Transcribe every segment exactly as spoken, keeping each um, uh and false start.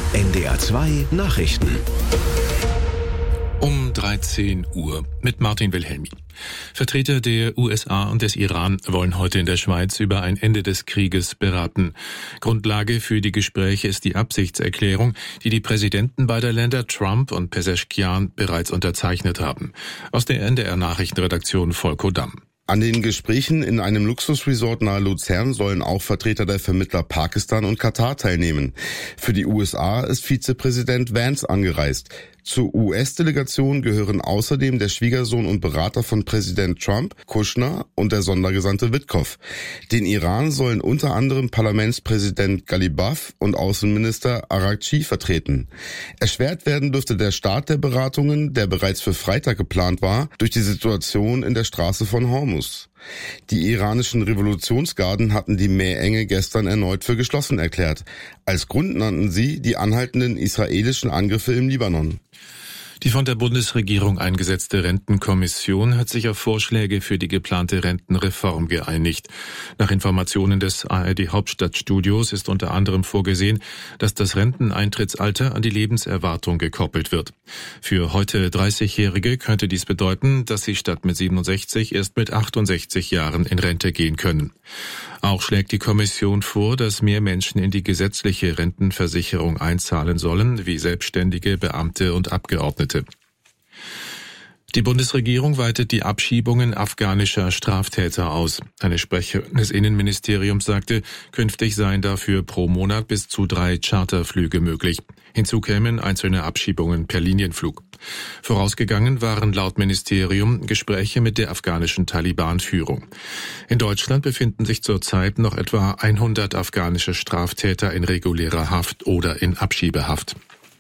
N D R zwei Nachrichten. Um dreizehn Uhr mit Martin Wilhelmi. Vertreter der U S A und des Iran wollen heute in der Schweiz über ein Ende des Krieges beraten. Grundlage für die Gespräche ist die Absichtserklärung, die die Präsidenten beider Länder Trump und Pezeshkian bereits unterzeichnet haben. Aus der N D R-Nachrichtenredaktion Volko Damm. An den Gesprächen in einem Luxusresort nahe Luzern sollen auch Vertreter der Vermittler Pakistan und Katar teilnehmen. Für die U S A ist Vizepräsident Vance angereist. Zur U S-Delegation gehören außerdem der Schwiegersohn und Berater von Präsident Trump, Kushner, und der Sondergesandte Witkow. Den Iran sollen unter anderem Parlamentspräsident Ghalibaf und Außenminister Araghchi vertreten. Erschwert werden dürfte der Start der Beratungen, der bereits für Freitag geplant war, durch die Situation in der Straße von Hormuz. Die iranischen Revolutionsgarden hatten die Meerenge gestern erneut für geschlossen erklärt. Als Grund nannten sie die anhaltenden israelischen Angriffe im Libanon. Die von der Bundesregierung eingesetzte Rentenkommission hat sich auf Vorschläge für die geplante Rentenreform geeinigt. Nach Informationen des A R D Hauptstadtstudios ist unter anderem vorgesehen, dass das Renteneintrittsalter an die Lebenserwartung gekoppelt wird. Für heute dreißigjährige könnte dies bedeuten, dass sie statt mit siebenundsechzig erst mit achtundsechzig Jahren in Rente gehen können. Auch schlägt die Kommission vor, dass mehr Menschen in die gesetzliche Rentenversicherung einzahlen sollen, wie Selbstständige, Beamte und Abgeordnete. Die Bundesregierung weitet die Abschiebungen afghanischer Straftäter aus. Eine Sprecherin des Innenministeriums sagte, künftig seien dafür pro Monat bis zu drei Charterflüge möglich. Hinzu kämen einzelne Abschiebungen per Linienflug. Vorausgegangen waren laut Ministerium Gespräche mit der afghanischen Taliban-Führung. In Deutschland befinden sich zurzeit noch etwa hundert afghanische Straftäter in regulärer Haft oder in Abschiebehaft.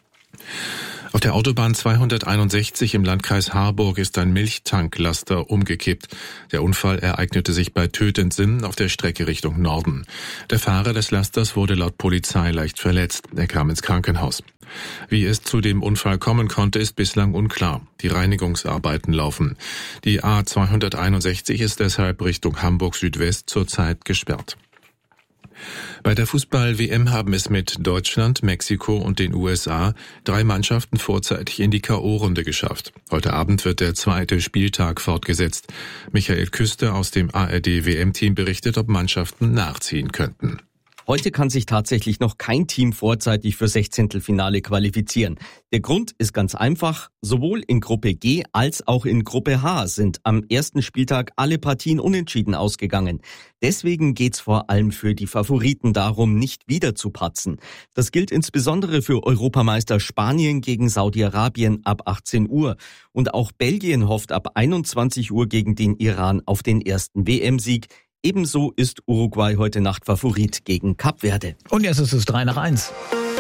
Auf der Autobahn zweihunderteinundsechzig im Landkreis Harburg ist ein Milchtanklaster umgekippt. Der Unfall ereignete sich bei Tötensen auf der Strecke Richtung Norden. Der Fahrer des Lasters wurde laut Polizei leicht verletzt. Er kam ins Krankenhaus. Wie es zu dem Unfall kommen konnte, ist bislang unklar. Die Reinigungsarbeiten laufen. Die A zweihunderteinundsechzig ist deshalb Richtung Hamburg Südwest zurzeit gesperrt. Bei der Fußball-W M haben es mit Deutschland, Mexiko und den U S A drei Mannschaften vorzeitig in die K O-Runde geschafft. Heute Abend wird der zweite Spieltag fortgesetzt. Michael Küster aus dem A R D-W M-Team berichtet, ob Mannschaften nachziehen könnten. Heute kann sich tatsächlich noch kein Team vorzeitig für Sechzehntelfinale qualifizieren. Der Grund ist ganz einfach. Sowohl in Gruppe G als auch in Gruppe H sind am ersten Spieltag alle Partien unentschieden ausgegangen. Deswegen geht's vor allem für die Favoriten darum, nicht wieder zu patzen. Das gilt insbesondere für Europameister Spanien gegen Saudi-Arabien ab achtzehn Uhr. Und auch Belgien hofft ab einundzwanzig Uhr gegen den Iran auf den ersten W M-Sieg. Ebenso ist Uruguay heute Nacht Favorit gegen Kap Verde. Und jetzt ist es drei nach eins.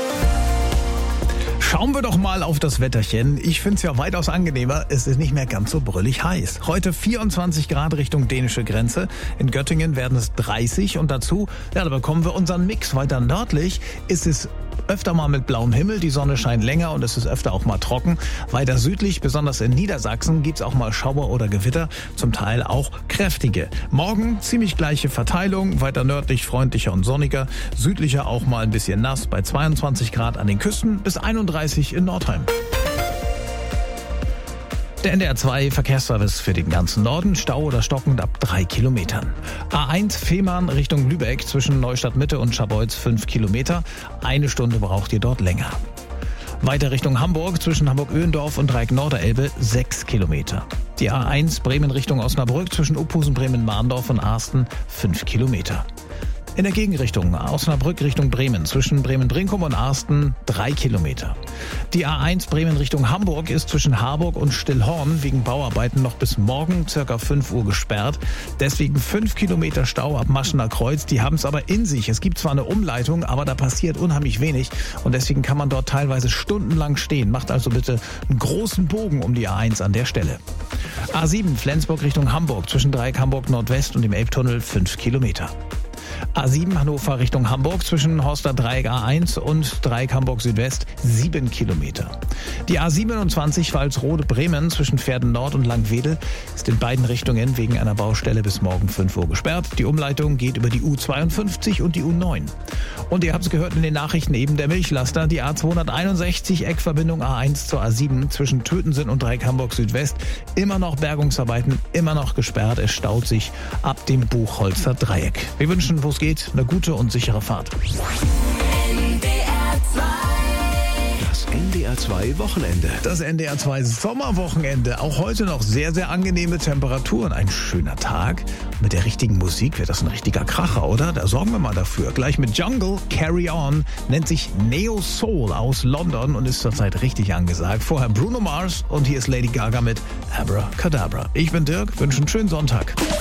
Schauen wir doch mal auf das Wetterchen. Ich finde es ja weitaus angenehmer. Es ist nicht mehr ganz so brüllig heiß. Heute vierundzwanzig Grad Richtung dänische Grenze. In Göttingen werden es dreißig. Und dazu, ja, da bekommen wir unseren Mix. Weiter nördlich ist es öfter mal mit blauem Himmel. Die Sonne scheint länger und es ist öfter auch mal trocken. Weiter südlich, besonders in Niedersachsen, gibt's auch mal Schauer oder Gewitter. Zum Teil auch kräftige. Morgen ziemlich gleiche Verteilung. Weiter nördlich freundlicher und sonniger. Südlicher auch mal ein bisschen nass bei zweiundzwanzig Grad an den Küsten bis einunddreißig in Nordheim. Der N D R zwei Verkehrsservice für den ganzen Norden. Stau oder stockend ab drei Kilometern. A eins Fehmarn Richtung Lübeck zwischen Neustadt Mitte und Scharbeutz fünf Kilometer. Eine Stunde braucht ihr dort länger. Weiter Richtung Hamburg zwischen Hamburg-Öhendorf und Dreieck-Norderelbe sechs Kilometer. Die A eins Bremen Richtung Osnabrück zwischen Uphusen, Bremen-Mahndorf und Arsten fünf Kilometer. In der Gegenrichtung Osnabrück Richtung Bremen zwischen Bremen-Brinkum und Arsten drei Kilometer. Die A eins Bremen Richtung Hamburg ist zwischen Harburg und Stillhorn wegen Bauarbeiten noch bis morgen circa fünf Uhr gesperrt. Deswegen fünf Kilometer Stau ab Maschener Kreuz. Die haben es aber in sich. Es gibt zwar eine Umleitung, aber da passiert unheimlich wenig. Und deswegen kann man dort teilweise stundenlang stehen. Macht also bitte einen großen Bogen um die A eins an der Stelle. A sieben Flensburg Richtung Hamburg zwischen Dreieck Hamburg Nordwest und dem Elbtunnel fünf Kilometer. A sieben Hannover Richtung Hamburg zwischen Horster Dreieck A eins und Dreieck Hamburg Südwest sieben Kilometer. Die A siebenundzwanzig Walsrode Bremen zwischen Pferden Nord und Langwedel ist in beiden Richtungen wegen einer Baustelle bis morgen fünf Uhr gesperrt. Die Umleitung geht über die U zweiundfünfzig und die U neun. Und ihr habt es gehört in den Nachrichten eben, der Milchlaster, die A zweihunderteinundsechzig Eckverbindung A eins zur A sieben zwischen Tötensen und Dreieck Hamburg Südwest. Immer noch Bergungsarbeiten, immer noch gesperrt. Es staut sich ab dem Buchholzer Dreieck. Wir wünschen, wo es geht, eine gute und sichere Fahrt. Das N D R zwei Wochenende. Das N D R zwei Sommerwochenende. Auch heute noch sehr, sehr angenehme Temperaturen. Ein schöner Tag. Mit der richtigen Musik wird das ein richtiger Kracher, oder? Da sorgen wir mal dafür. Gleich mit Jungle, Carry On, nennt sich Neo Soul aus London und ist zurzeit richtig angesagt. Vorher Bruno Mars und hier ist Lady Gaga mit Abracadabra. Ich bin Dirk, wünsche einen schönen Sonntag.